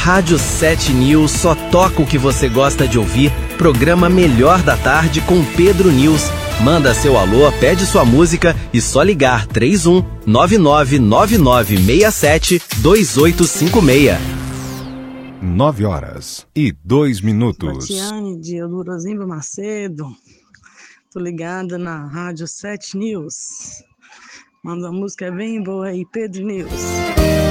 Rádio 7 News só toca o que você gosta de ouvir. Programa Melhor da Tarde com Pedro News. Manda seu alô, pede sua música e só ligar 31 999967 2856. 9h02. Batiane de Eudorosimbo Macedo. Tô ligada na Rádio 7 News. Manda uma música bem boa aí, Pedro News.